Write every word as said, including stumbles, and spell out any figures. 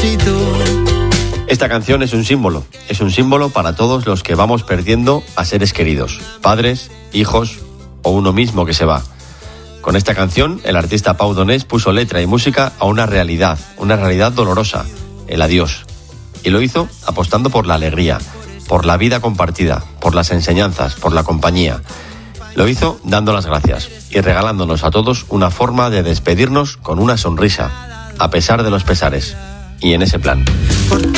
Esta canción es un símbolo, es un símbolo para todos los que vamos perdiendo a seres queridos, padres, hijos o uno mismo que se va. Con esta canción, el artista Pau Donés puso letra y música a una realidad, una realidad dolorosa, el adiós. Y lo hizo apostando por la alegría, por la vida compartida, por las enseñanzas, por la compañía. Lo hizo dando las gracias y regalándonos a todos una forma de despedirnos con una sonrisa, a pesar de los pesares. Y en ese plan.